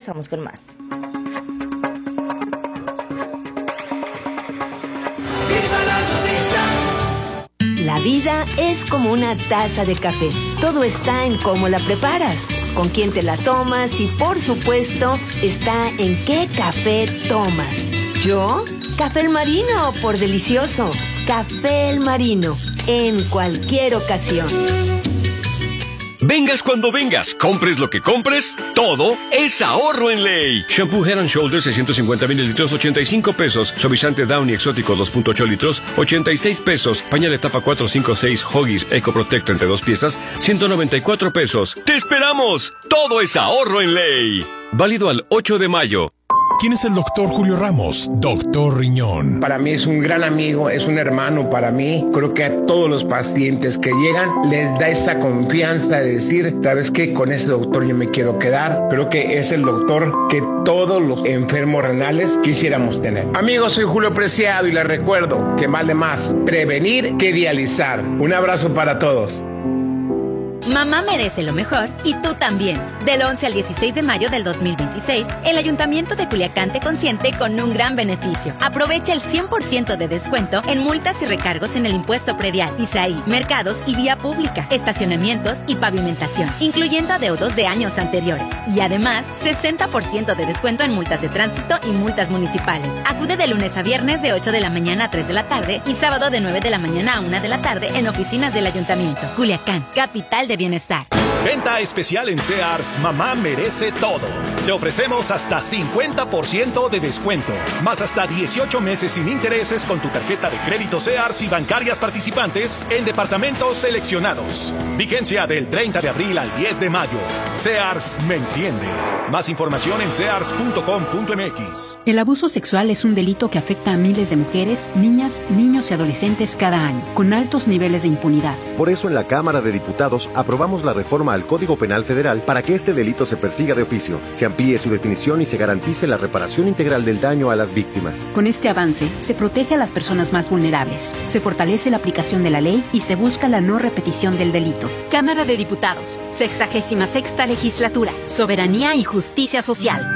regresamos con más. La vida es como una taza de café. Todo está en cómo la preparas, con quién te la tomas y, por supuesto, está en qué café tomas. ¿Yo? Café El Marino, por delicioso. Café El Marino, en cualquier ocasión. Vengas cuando vengas, compres lo que compres, todo es ahorro en Ley. Shampoo Head & Shoulders 650 mililitros, 85 pesos. Suavizante Downy Exótico 2.8 litros, 86 pesos. Pañal etapa 456 Huggies Eco Protect 32 piezas, 194 pesos. ¡Te esperamos! Todo es ahorro en Ley. Válido al 8 de mayo. ¿Quién es el doctor Julio Ramos? Doctor Riñón. Para mí es un gran amigo, es un hermano para mí. Creo que a todos los pacientes que llegan les da esa confianza de decir, ¿sabes qué? Con ese doctor yo me quiero quedar. Creo que es el doctor que todos los enfermos renales quisiéramos tener. Amigos, soy Julio Preciado y les recuerdo que vale más prevenir que dializar. Un abrazo para todos. Mamá merece lo mejor y tú también. Del 11 al 16 de mayo del 2026, el Ayuntamiento de Culiacán te consiente con un gran beneficio. Aprovecha el 100% de descuento en multas y recargos en el impuesto predial, ISAI, mercados y vía pública, estacionamientos y pavimentación, incluyendo adeudos de años anteriores. Y además, 60% de descuento en multas de tránsito y multas municipales. Acude de lunes a viernes de 8 de la mañana a 3 de la tarde y sábado de 9 de la mañana a 1 de la tarde en oficinas del Ayuntamiento. Culiacán, capital de bienestar. Venta especial en Sears, mamá merece todo. Te ofrecemos hasta 50% de descuento, más hasta 18 meses sin intereses con tu tarjeta de crédito Sears y bancarias participantes en departamentos seleccionados. Vigencia del 30 de abril al 10 de mayo. Sears me entiende. Más información en sears.com.mx. El abuso sexual es un delito que afecta a miles de mujeres, niñas, niños y adolescentes cada año, con altos niveles de impunidad. Por eso en la Cámara de Diputados aprobamos la reforma al Código Penal Federal para que este delito se persiga de oficio, se amplíe su definición y se garantice la reparación integral del daño a las víctimas. Con este avance, se protege a las personas más vulnerables, se fortalece la aplicación de la ley y se busca la no repetición del delito. Cámara de Diputados, 66ª Legislatura, Soberanía y Justicia Social.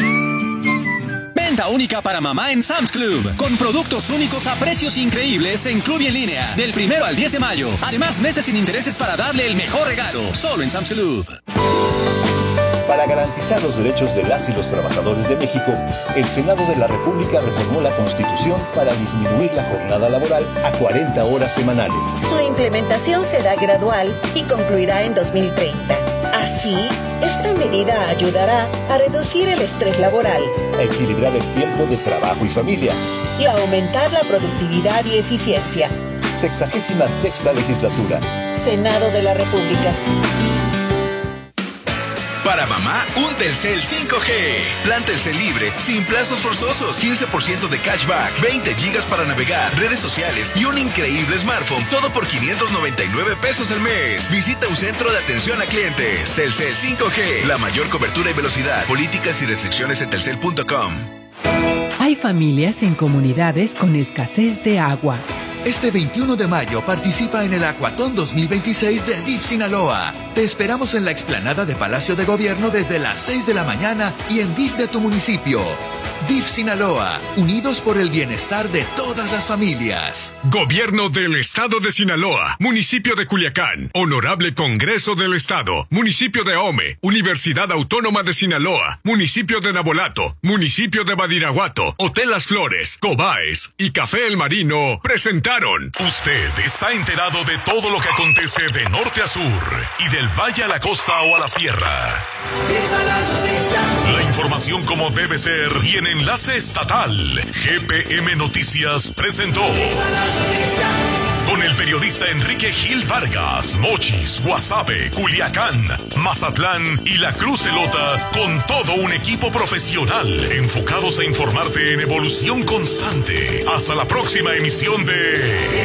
Venta única para mamá en Sam's Club, con productos únicos a precios increíbles en Club y en línea, del 1 al 10 de mayo. Además, meses sin intereses para darle el mejor regalo, solo en Sam's Club. Para garantizar los derechos de las y los trabajadores de México, el Senado de la República reformó la Constitución para disminuir la jornada laboral a 40 horas semanales. Su implementación será gradual y concluirá en 2030. Así, esta medida ayudará a reducir el estrés laboral, a equilibrar el tiempo de trabajo y familia y a aumentar la productividad y eficiencia. 66ª Legislatura. Senado de la República. Para mamá, un Telcel 5G. Plan Telcel libre, sin plazos forzosos, 15% de cashback, 20 gigas para navegar, redes sociales y un increíble smartphone. Todo por 599 pesos al mes. Visita un centro de atención a clientes. Telcel 5G, la mayor cobertura y velocidad. Políticas y restricciones en telcel.com. Hay familias en comunidades con escasez de agua. Este 21 de mayo participa en el Acuatón 2026 de DIF Sinaloa. Te esperamos en la explanada de Palacio de Gobierno desde las 6 de la mañana y en DIF de tu municipio. DIF Sinaloa, unidos por el bienestar de todas las familias. Gobierno del Estado de Sinaloa, Municipio de Culiacán, Honorable Congreso del Estado, Municipio de Ahome, Universidad Autónoma de Sinaloa, Municipio de Nabolato, Municipio de Badiraguato, Hotel Las Flores, Cobaes y Café El Marino presentaron. Usted está enterado de todo lo que acontece de norte a sur y del valle a la costa o a la sierra. La información como debe ser y en enlace estatal. GPM Noticias presentó. Con el periodista Enrique Gil Vargas, Mochis, Guasave, Culiacán, Mazatlán y La Cruz Elota, con todo un equipo profesional enfocados a informarte en evolución constante. Hasta la próxima emisión de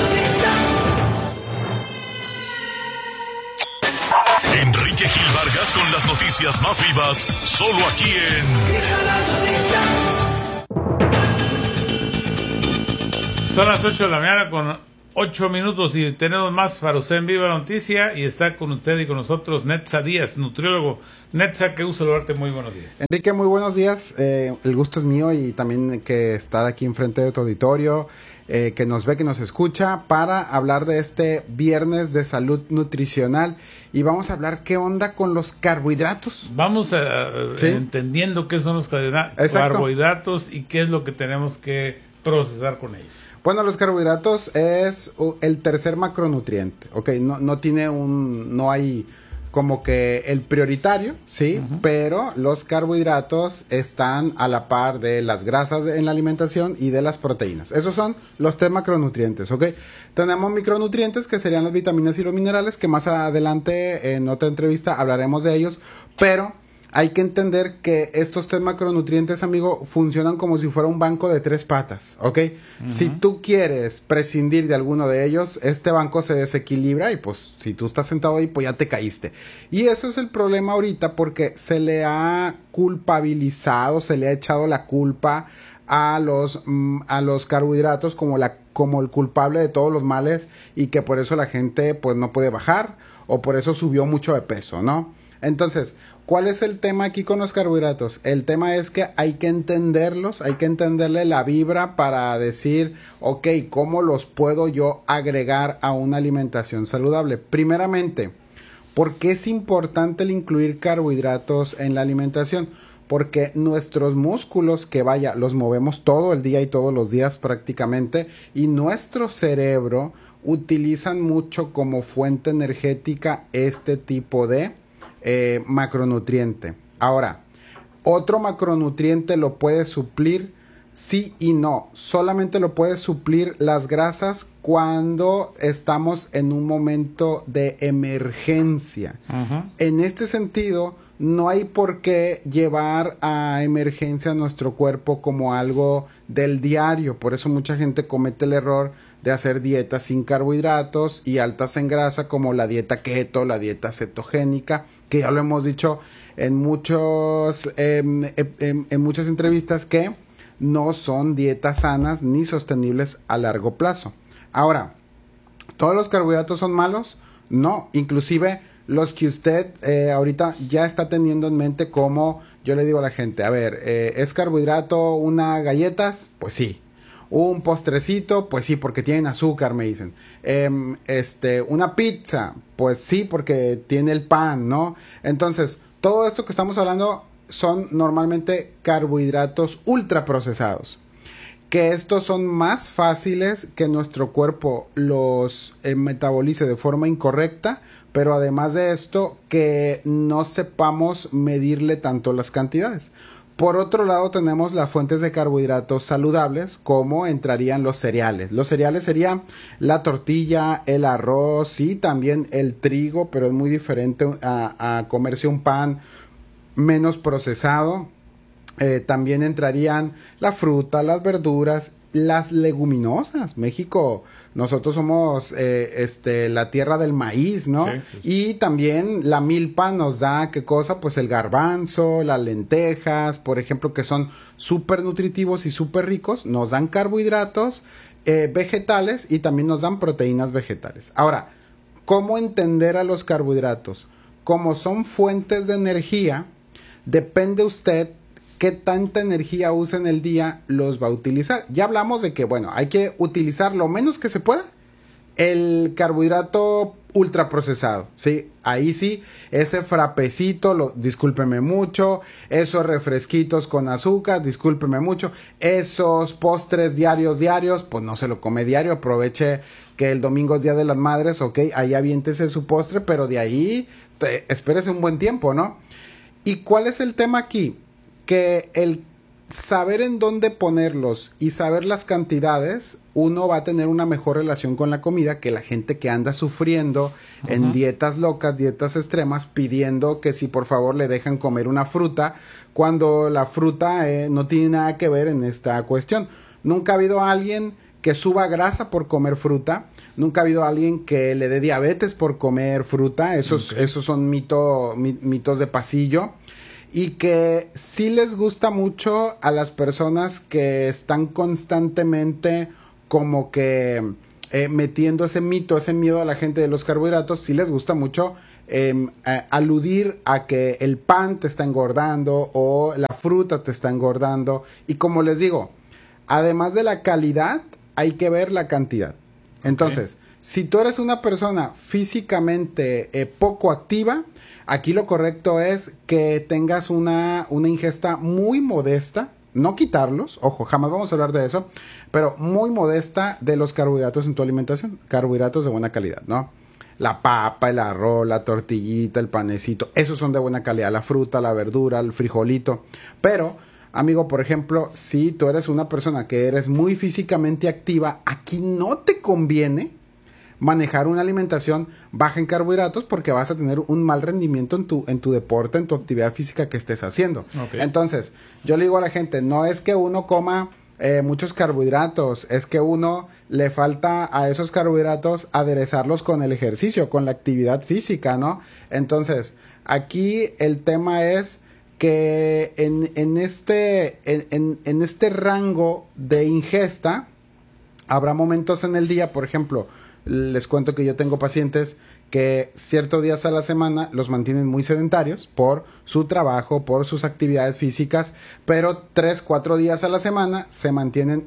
Enrique Gil Vargas con las noticias más vivas, solo aquí en... Son las 8 de la mañana con 8 minutos y tenemos más para usted en Viva la Noticia y está con usted y con nosotros Netza Díaz, nutriólogo. Netza, qué gusto saludarte, muy buenos días. Enrique, muy buenos días, el gusto es mío y también que estar aquí enfrente de tu auditorio, que nos ve, que nos escucha, para hablar de este viernes de salud nutricional y vamos a hablar qué onda con los carbohidratos. Vamos entendiendo qué son los carbohidratos y qué es lo que tenemos que procesar con ellos. Bueno, los carbohidratos es el tercer macronutriente, ¿ok? No hay como que el prioritario, ¿sí? Pero los carbohidratos están a la par de las grasas en la alimentación y de las proteínas. Esos son los 3 macronutrientes, ¿ok? Tenemos micronutrientes que serían las vitaminas y los minerales, que más adelante en otra entrevista hablaremos de ellos, pero hay que entender que estos 3 macronutrientes, amigo, funcionan como si fuera un banco de 3 patas, ¿ok? Si tú quieres prescindir de alguno de ellos, este banco se desequilibra y pues si tú estás sentado ahí, pues ya te caíste. Y eso es el problema ahorita porque se le ha culpabilizado, se le ha echado la culpa a los carbohidratos como el culpable de todos los males y que por eso la gente pues no puede bajar o por eso subió mucho de peso, ¿no? Entonces, ¿cuál es el tema aquí con los carbohidratos? El tema es que hay que entenderlos, hay que entenderle la vibra para decir, ok, ¿cómo los puedo yo agregar a una alimentación saludable? Primeramente, ¿por qué es importante el incluir carbohidratos en la alimentación? Porque nuestros músculos, que vaya, los movemos todo el día y todos los días prácticamente, y nuestro cerebro utilizan mucho como fuente energética este tipo de macronutriente. Ahora, otro macronutriente lo puede suplir, sí y no. Solamente lo puede suplir las grasas cuando estamos en un momento de emergencia. En este sentido, no hay por qué llevar a emergencia nuestro cuerpo como algo del diario. Por eso mucha gente comete el error de hacer dietas sin carbohidratos y altas en grasa, como la dieta keto, la dieta cetogénica, que ya lo hemos dicho en muchas entrevistas, que no son dietas sanas ni sostenibles a largo plazo. Ahora, ¿todos los carbohidratos son malos? No, inclusive los que usted ahorita ya está teniendo en mente, como yo le digo a la gente, a ver, ¿es carbohidrato una galletas? Pues sí. Un postrecito, pues sí, porque tienen azúcar, me dicen. Una pizza, pues sí, porque tiene el pan, ¿no? Entonces, todo esto que estamos hablando son normalmente carbohidratos ultraprocesados, que estos son más fáciles que nuestro cuerpo los metabolice de forma incorrecta, pero además de esto, que no sepamos medirle tanto las cantidades. Por otro lado, tenemos las fuentes de carbohidratos saludables, como entrarían los cereales. Los cereales serían la tortilla, el arroz y también el trigo, pero es muy diferente a comerse un pan menos procesado. También entrarían la fruta, las verduras, las leguminosas. México, nosotros somos la tierra del maíz, ¿no? Sí, pues. Y también la milpa nos da, ¿qué cosa? Pues el garbanzo, las lentejas, por ejemplo, que son súper nutritivos y súper ricos. Nos dan carbohidratos vegetales y también nos dan proteínas vegetales. Ahora, ¿cómo entender a los carbohidratos? Como son fuentes de energía, depende usted qué tanta energía usa en el día, los va a utilizar. Ya hablamos de que, bueno, hay que utilizar lo menos que se pueda el carbohidrato ultraprocesado, ¿sí? Ahí sí, ese frapecito, discúlpeme mucho, esos refresquitos con azúcar, discúlpeme mucho, esos postres diarios, pues no se lo come diario, aproveche que el domingo es Día de las Madres, ok, ahí aviéntese su postre, pero de ahí espérese un buen tiempo, ¿no? ¿Y cuál es el tema aquí? Que el saber en dónde ponerlos y saber las cantidades, uno va a tener una mejor relación con la comida que la gente que anda sufriendo en dietas locas, dietas extremas, pidiendo que si por favor le dejan comer una fruta, cuando la fruta no tiene nada que ver en esta cuestión. Nunca ha habido alguien que suba grasa por comer fruta, nunca ha habido alguien que le dé diabetes por comer fruta, esos son mitos de pasillo. Y que sí les gusta mucho a las personas que están constantemente como que metiendo ese mito, ese miedo a la gente de los carbohidratos. Sí les gusta mucho aludir a que el pan te está engordando o la fruta te está engordando. Y como les digo, además de la calidad, hay que ver la cantidad. Entonces, si tú eres una persona físicamente poco activa, aquí lo correcto es que tengas una ingesta muy modesta. No quitarlos, ojo, jamás vamos a hablar de eso, pero muy modesta de los carbohidratos en tu alimentación. Carbohidratos de buena calidad, ¿no? La papa, el arroz, la tortillita, el panecito, esos son de buena calidad. La fruta, la verdura, el frijolito. Pero, amigo, por ejemplo, si tú eres una persona que eres muy físicamente activa, aquí no te conviene manejar una alimentación baja en carbohidratos porque vas a tener un mal rendimiento en tu deporte, en tu actividad física que estés haciendo. Okay. Entonces, yo le digo a la gente, no es que uno coma muchos carbohidratos, es que uno le falta a esos carbohidratos aderezarlos con el ejercicio, con la actividad física, ¿no? Entonces, aquí el tema es que en este rango de ingesta habrá momentos en el día, por ejemplo, les cuento que yo tengo pacientes que ciertos días a la semana los mantienen muy sedentarios por su trabajo, por sus actividades físicas, pero 3-4 días a la semana se mantienen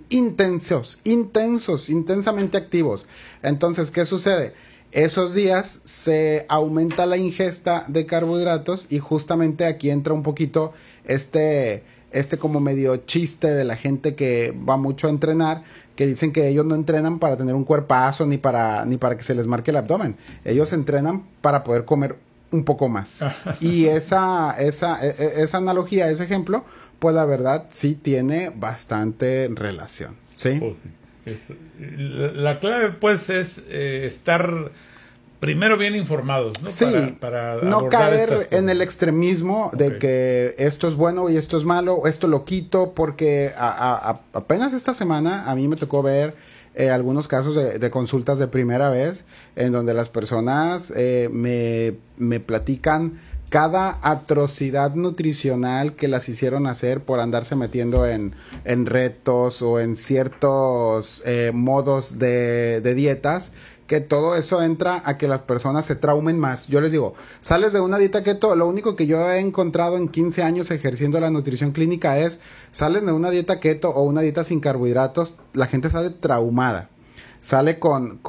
intensamente activos. Entonces, ¿qué sucede? Esos días se aumenta la ingesta de carbohidratos y justamente aquí entra un poquito este como medio chiste de la gente que va mucho a entrenar, que dicen que ellos no entrenan para tener un cuerpazo ni para que se les marque el abdomen. Ellos entrenan para poder comer un poco más. Y esa analogía, ese ejemplo, pues la verdad sí tiene bastante relación. ¿Sí? Oh, sí. La clave pues es estar primero bien informados, ¿no? Sí, para no caer en el extremismo de que esto es bueno y esto es malo, esto lo quito, porque apenas esta semana a mí me tocó ver algunos casos de consultas de primera vez en donde las personas me platican cada atrocidad nutricional que las hicieron hacer por andarse metiendo en retos o en ciertos modos de dietas, que todo eso entra a que las personas se traumen más. Yo les digo, sales de una dieta keto, lo único que yo he encontrado en 15 años ejerciendo la nutrición clínica es, salen de una dieta keto o una dieta sin carbohidratos, la gente sale traumada, sale con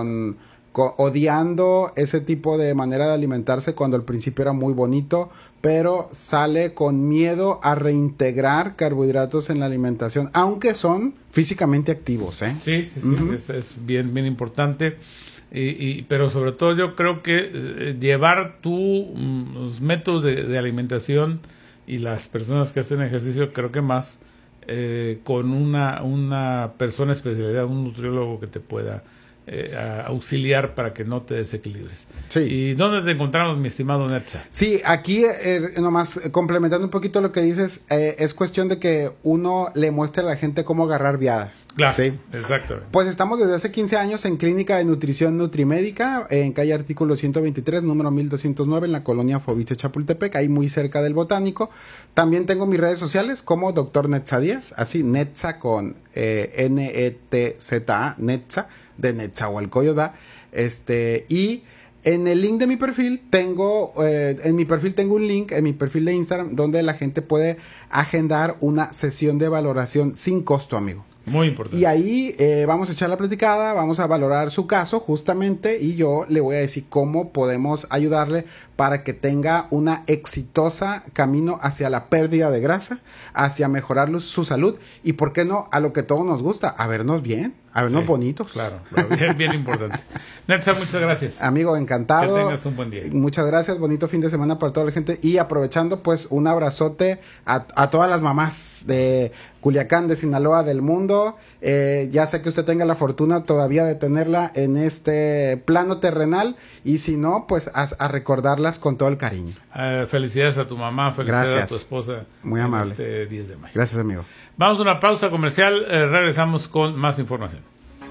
odiando ese tipo de manera de alimentarse cuando al principio era muy bonito, pero sale con miedo a reintegrar carbohidratos en la alimentación, aunque son físicamente activos, ¿eh? Sí, es bien importante, pero sobre todo yo creo que llevar tus métodos de alimentación y las personas que hacen ejercicio, creo que más, con una persona especializada, un nutriólogo que te pueda auxiliar para que no te desequilibres. Sí. ¿Y dónde te encontramos, mi estimado Netza? Sí, aquí nomás complementando un poquito lo que dices, es cuestión de que uno le muestre a la gente cómo agarrar viada. Claro, ¿sí? Exactamente. Pues estamos desde hace 15 años en Clínica de Nutrición Nutrimédica, en calle Artículo 123, número 1209, en la colonia Foviste, Chapultepec, ahí muy cerca del Botánico. También tengo mis redes sociales como Dr. Netza Díaz, así Netza con Netza, Netza, de Netzahualcoyotl, y en el link de mi perfil tengo, un link en mi perfil de Instagram donde la gente puede agendar una sesión de valoración sin costo, amigo. Muy importante. Y ahí vamos a echar la platicada, vamos a valorar su caso justamente y yo le voy a decir cómo podemos ayudarle para que tenga una exitosa camino hacia la pérdida de grasa, hacia mejorar su salud y, ¿por qué no?, a lo que todos nos gusta, a vernos bien, a vernos bonitos. Claro, bien importante. Netza, muchas gracias. Amigo, encantado. Que tengas un buen día. Muchas gracias, bonito fin de semana para toda la gente y aprovechando pues un abrazote a todas las mamás de Culiacán, de Sinaloa, del mundo. Ya sé que usted tenga la fortuna todavía de tenerla en este plano terrenal y si no, pues a recordarlas con todo el cariño. Felicidades a tu mamá, felicidades a tu esposa. Muy amable. Este 10 de mayo. Gracias, amigo. Vamos a una pausa comercial, regresamos con más información.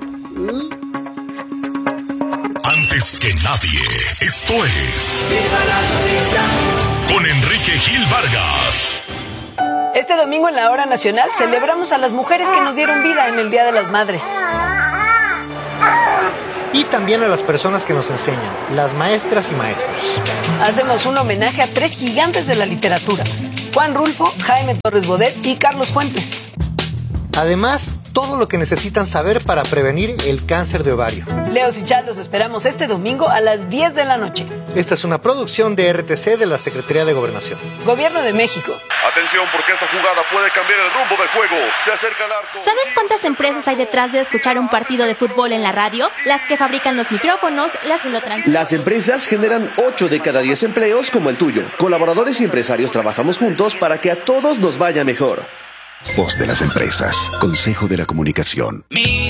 Antes que nadie, esto es ¡Viva la noticia! Con Enrique Gil Vargas. Este domingo en la Hora Nacional celebramos a las mujeres que nos dieron vida en el Día de las Madres. y también a las personas que nos enseñan, las maestras y maestros. Hacemos un homenaje a 3 gigantes de la literatura: Juan Rulfo, Jaime Torres Bodet y Carlos Fuentes. Además, todo lo que necesitan saber para prevenir el cáncer de ovario. Leos y Chal, los esperamos este domingo a las 10 de la noche. Esta es una producción de RTC de la Secretaría de Gobernación. Gobierno de México. Atención, porque esta jugada puede cambiar el rumbo del juego. Se acerca el arco. ¿Sabes cuántas empresas hay detrás de escuchar un partido de fútbol en la radio? Las que fabrican los micrófonos, las que lo transmiten. Las empresas generan 8 de cada 10 empleos como el tuyo. Colaboradores y empresarios trabajamos juntos para que a todos nos vaya mejor. Voz de las empresas. Consejo de la Comunicación.